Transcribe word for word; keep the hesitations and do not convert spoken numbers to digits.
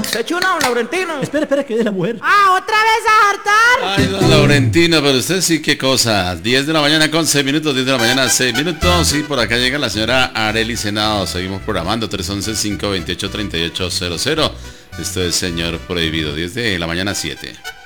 Se echó una, don Laurentino. Espera, espera, que de la mujer. Ah, otra vez a hartar. Ay, don Laurentino, pero usted sí, qué cosa. diez de la mañana con seis minutos, diez de la mañana, seis minutos. Y por acá llega la señora Arely Senado. Seguimos programando, tres once, cinco veintiocho, treinta y ocho cero cero. Esto es Señor Prohibido, diez de la mañana, siete.